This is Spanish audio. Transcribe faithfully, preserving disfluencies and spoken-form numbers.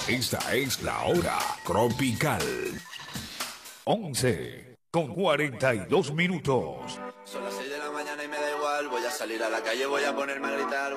Esta es la hora tropical. once con cuarenta y dos minutos. Son las seis de la mañana y me da igual. Voy a salir a la calle, voy a ponerme a gritar.